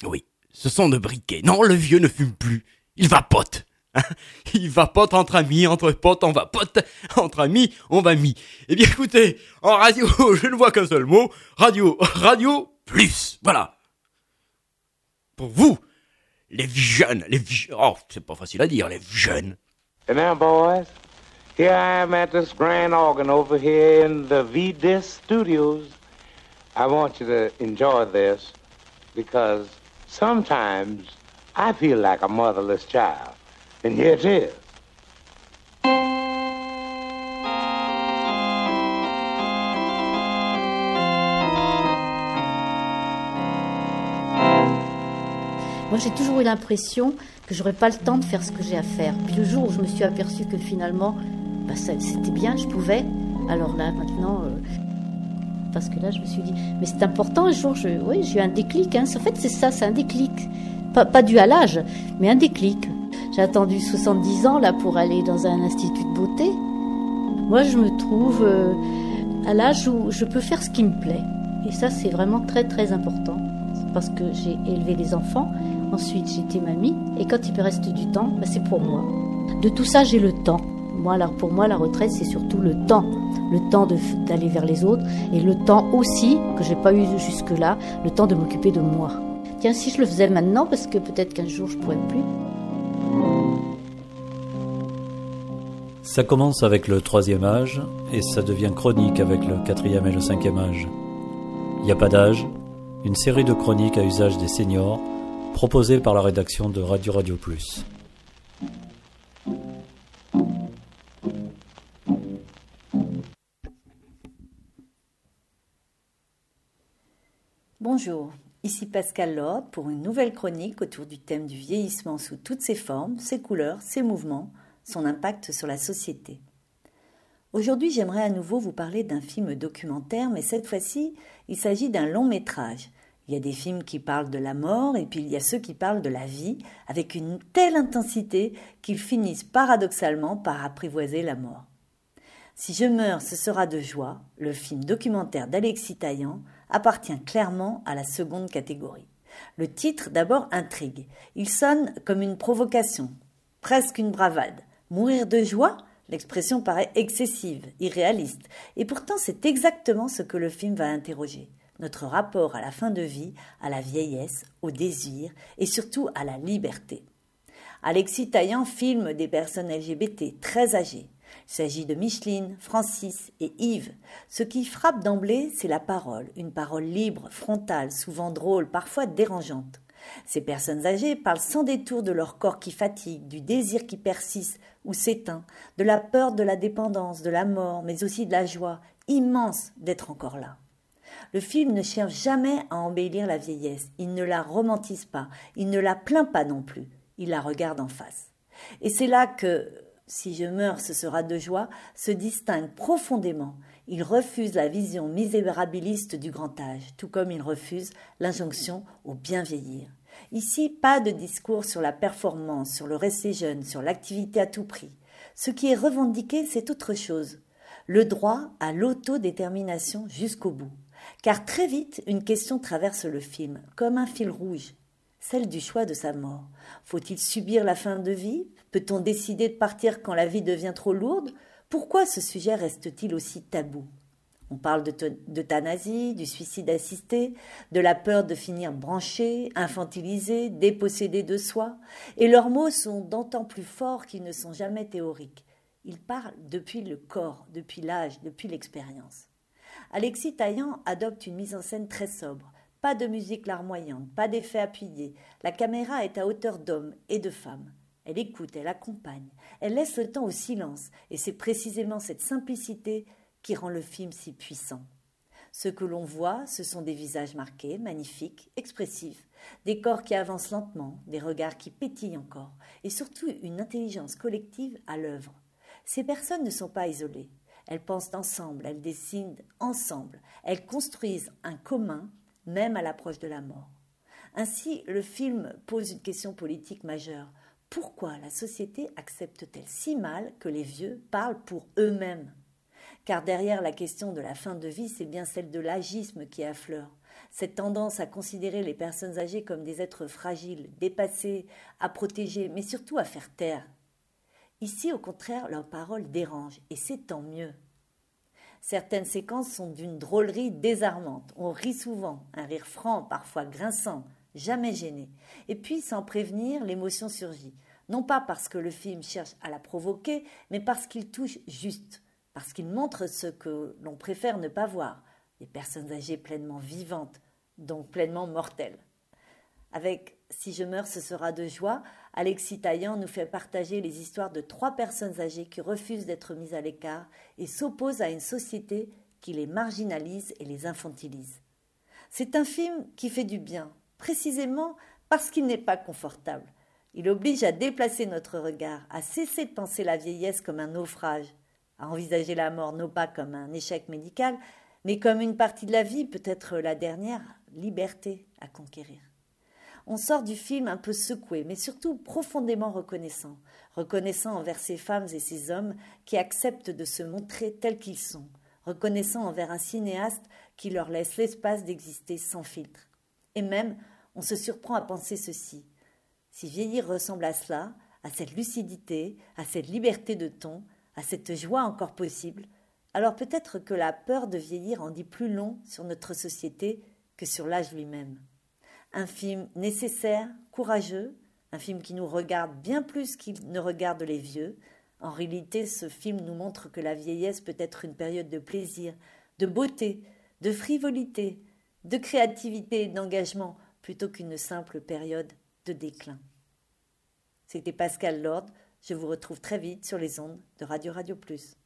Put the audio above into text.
Oui, ce sont de briquets. Non, le vieux ne fume plus. Il vapote. Il vapote entre amis, entre potes, on vapote. Entre amis, on va mis. Eh bien écoutez, en radio, je ne vois qu'un seul mot. Radio plus. Voilà. Pour vous, les jeunes, oh, c'est pas facile à dire, les jeunes. And now, boys, here I am at this grand organ over here in the V-Disc Studios. I want you to enjoy this because sometimes I feel like a motherless child. And here it is. Moi, j'ai toujours eu l'impression que j'aurais pas le temps de faire ce que j'ai à faire. Puis le jour où je me suis aperçue que finalement, c'était bien, je pouvais. Alors là, maintenant, parce que là, je me suis dit, mais c'est important. Un jour, j'ai eu un déclic. En fait, c'est ça, c'est un déclic. Pas dû à l'âge, mais un déclic. J'ai attendu 70 ans là pour aller dans un institut de beauté. Moi, je me trouve à l'âge où je peux faire ce qui me plaît. Et ça, c'est vraiment très, très important. Parce que j'ai élevé les enfants. Ensuite, j'ai été mamie. Et quand il me reste du temps, c'est pour moi. De tout ça, j'ai le temps. Pour moi, la retraite, c'est surtout le temps. Le temps d'aller vers les autres. Et le temps aussi, que j'ai pas eu jusque-là, le temps de m'occuper de moi. Tiens, si je le faisais maintenant, parce que peut-être qu'un jour, je pourrais plus. Ça commence avec le 3e âge et ça devient chronique avec le 4e et le 5e âge. Il n'y a pas d'âge, une série de chroniques à usage des seniors proposées par la rédaction de Radio Plus. Bonjour, ici Pascal Lord pour une nouvelle chronique autour du thème du vieillissement sous toutes ses formes, ses couleurs, ses mouvements, son impact sur la société. Aujourd'hui, j'aimerais à nouveau vous parler d'un film documentaire, mais cette fois-ci, il s'agit d'un long métrage. Il y a des films qui parlent de la mort et puis il y a ceux qui parlent de la vie avec une telle intensité qu'ils finissent paradoxalement par apprivoiser la mort. Si je meurs, ce sera de joie, le film documentaire d'Alexis Taillant appartient clairement à la seconde catégorie. Le titre d'abord intrigue. Il sonne comme une provocation, presque une bravade. Mourir de joie ? L'expression paraît excessive, irréaliste, et pourtant c'est exactement ce que le film va interroger. Notre rapport à la fin de vie, à la vieillesse, au désir et surtout à la liberté. Alexis Taillant filme des personnes LGBT très âgées. Il s'agit de Micheline, Francis et Yves. Ce qui frappe d'emblée, c'est la parole, une parole libre, frontale, souvent drôle, parfois dérangeante. Ces personnes âgées parlent sans détour de leur corps qui fatigue, du désir qui persiste ou s'éteint, de la peur de la dépendance, de la mort, mais aussi de la joie immense d'être encore là. Le film ne cherche jamais à embellir la vieillesse, il ne la romantise pas, il ne la plaint pas non plus, il la regarde en face. Et c'est là que, si je meurs ce sera de joie, se distingue profondément. Il refuse la vision misérabiliste du grand âge, tout comme il refuse l'injonction au bien vieillir. Ici, pas de discours sur la performance, sur le rester jeune, sur l'activité à tout prix. Ce qui est revendiqué, c'est autre chose. Le droit à l'autodétermination jusqu'au bout. Car très vite, une question traverse le film, comme un fil rouge, celle du choix de sa mort. Faut-il subir la fin de vie ? Peut-on décider de partir quand la vie devient trop lourde ? Pourquoi ce sujet reste-t-il aussi tabou ? On parle d'euthanasie, du suicide assisté, de la peur de finir branché, infantilisé, dépossédé de soi. Et leurs mots sont d'autant plus forts qu'ils ne sont jamais théoriques. Ils parlent depuis le corps, depuis l'âge, depuis l'expérience. Alexis Taillant adopte une mise en scène très sobre. Pas de musique larmoyante, pas d'effets appuyés. La caméra est à hauteur d'hommes et de femmes. Elle écoute, elle accompagne, elle laisse le temps au silence. Et c'est précisément cette simplicité qui rend le film si puissant. Ce que l'on voit, ce sont des visages marqués, magnifiques, expressifs, des corps qui avancent lentement, des regards qui pétillent encore, et surtout une intelligence collective à l'œuvre. Ces personnes ne sont pas isolées. Elles pensent ensemble, elles décident ensemble, elles construisent un commun, même à l'approche de la mort. Ainsi, le film pose une question politique majeure. Pourquoi la société accepte-t-elle si mal que les vieux parlent pour eux-mêmes ? Car derrière la question de la fin de vie, c'est bien celle de l'agisme qui affleure. cette tendance à considérer les personnes âgées comme des êtres fragiles, dépassés, à protéger, mais surtout à faire taire. Ici, au contraire, leurs paroles dérangent, et c'est tant mieux. Certaines séquences sont d'une drôlerie désarmante. On rit souvent, un rire franc, parfois grinçant, jamais gêné. Et puis, sans prévenir, l'émotion surgit. Non pas parce que le film cherche à la provoquer, mais parce qu'il touche juste, parce qu'il montre ce que l'on préfère ne pas voir, des personnes âgées pleinement vivantes, donc pleinement mortelles. Avec « Si je meurs, ce sera de joie », Alexis Taillant nous fait partager les histoires de 3 personnes âgées qui refusent d'être mises à l'écart et s'opposent à une société qui les marginalise et les infantilise. C'est un film qui fait du bien, précisément parce qu'il n'est pas confortable. Il oblige à déplacer notre regard, à cesser de penser la vieillesse comme un naufrage, à envisager la mort non pas comme un échec médical, mais comme une partie de la vie, peut-être la dernière, liberté à conquérir. On sort du film un peu secoué, mais surtout profondément reconnaissant. Reconnaissant envers ces femmes et ces hommes qui acceptent de se montrer tels qu'ils sont. Reconnaissant envers un cinéaste qui leur laisse l'espace d'exister sans filtre. Et même, on se surprend à penser ceci. Si vieillir ressemble à cela, à cette lucidité, à cette liberté de ton, à cette joie encore possible, alors peut-être que la peur de vieillir en dit plus long sur notre société que sur l'âge lui-même. Un film nécessaire, courageux, un film qui nous regarde bien plus qu'il ne regarde les vieux. En réalité, ce film nous montre que la vieillesse peut être une période de plaisir, de beauté, de frivolité, de créativité et d'engagement, plutôt qu'une simple période de déclin. C'était Pascal Lord, je vous retrouve très vite sur les ondes de Radio Plus.